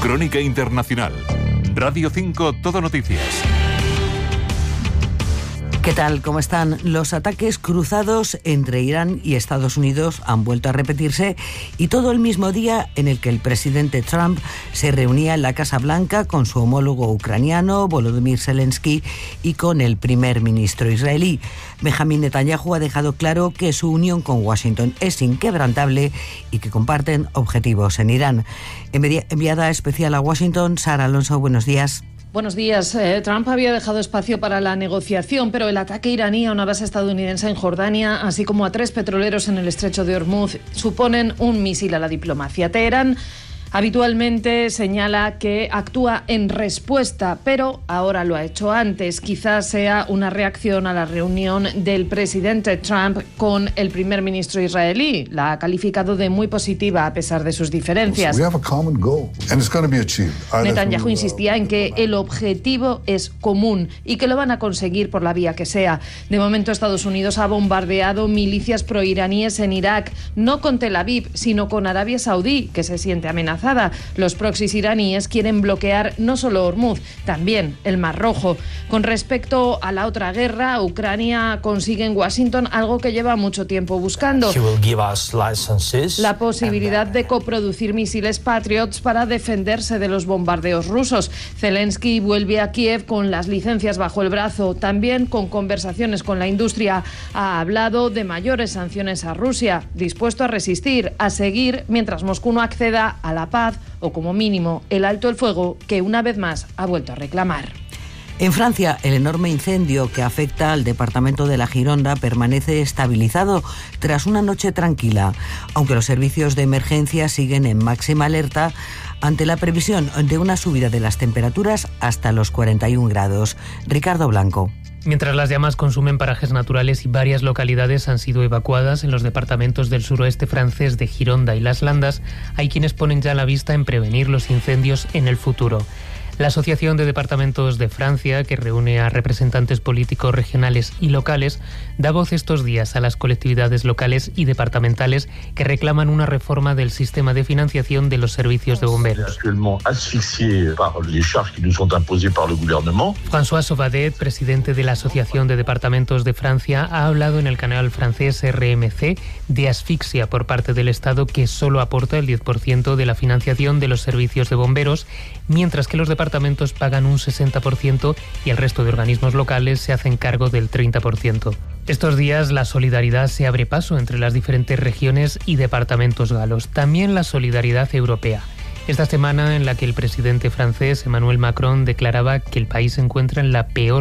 Crónica Internacional. Radio 5 Todo Noticias. ¿Qué tal? ¿Cómo están? Los ataques cruzados entre Irán y Estados Unidos han vuelto a repetirse, y todo el mismo día en el que el presidente Trump se reunía en la Casa Blanca con su homólogo ucraniano, Volodymyr Zelensky, y con el primer ministro israelí. Benjamin Netanyahu ha dejado claro que su unión con Washington es inquebrantable y que comparten objetivos en Irán. Enviada especial a Washington, Sara Alonso, buenos días. Buenos días. Trump había dejado espacio para la negociación, pero el ataque iraní a una base estadounidense en Jordania, así como a 3 petroleros en el estrecho de Hormuz, suponen un misil a la diplomacia. Teherán habitualmente señala que actúa en respuesta, pero ahora lo ha hecho antes. Quizás sea una reacción a la reunión del presidente Trump con el primer ministro israelí. La ha calificado de muy positiva a pesar de sus diferencias. Netanyahu insistía en que el objetivo es común y que lo van a conseguir por la vía que sea. De momento, Estados Unidos ha bombardeado milicias proiraníes en Irak, no con Tel Aviv, sino con Arabia Saudí, que se siente amenazada. Los proxies iraníes quieren bloquear no solo Hormuz, también el Mar Rojo. Con respecto a la otra guerra, Ucrania consigue en Washington algo que lleva mucho tiempo buscando: la posibilidad de coproducir misiles Patriots para defenderse de los bombardeos rusos. Zelensky vuelve a Kiev con las licencias bajo el brazo, también con conversaciones con la industria. Ha hablado de mayores sanciones a Rusia, dispuesto a resistir, a seguir mientras Moscú no acceda a la paz o, como mínimo, el alto el fuego que una vez más ha vuelto a reclamar. En Francia, el enorme incendio que afecta al departamento de la Gironda permanece estabilizado tras una noche tranquila, aunque los servicios de emergencia siguen en máxima alerta ante la previsión de una subida de las temperaturas hasta los 41 grados. Ricardo Blanco. Mientras las llamas consumen parajes naturales y varias localidades han sido evacuadas en los departamentos del suroeste francés de Gironda y Las Landas, hay quienes ponen ya la vista en prevenir los incendios en el futuro. La Asociación de Departamentos de Francia, que reúne a representantes políticos regionales y locales, da voz estos días a las colectividades locales y departamentales que reclaman una reforma del sistema de financiación de los servicios de bomberos. François Sauvadet, presidente de la Asociación de Departamentos de Francia, ha hablado en el canal francés RMC de asfixia por parte del Estado, que solo aporta el 10% de la financiación de los servicios de bomberos, mientras que los departamentos pagan un 60% y el resto de organismos locales se hacen cargo del 30%. Estos días la solidaridad se abre paso entre las diferentes regiones y departamentos galos, también la solidaridad europea. Esta semana, en la que el presidente francés Emmanuel Macron declaraba que el país se encuentra en la peor